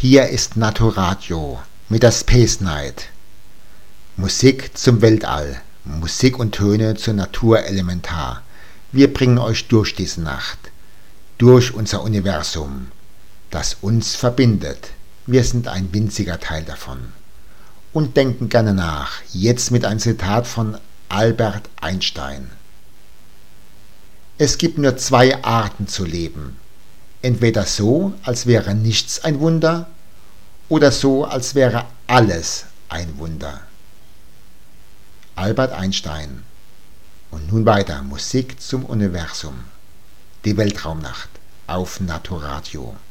Hier ist Naturadio mit der Space Night. Musik zum Weltall, Musik und Töne zur Natur elementar. Wir bringen euch durch diese Nacht, durch unser Universum, das uns verbindet. Wir sind ein winziger Teil davon. Und denken gerne nach, jetzt mit einem Zitat von Albert Einstein. Es gibt nur zwei Arten zu leben. Entweder so, als wäre nichts ein Wunder, oder so, als wäre alles ein Wunder. Albert Einstein. Und nun weiter, Musik zum Universum. Die Weltraumnacht auf Naturadio.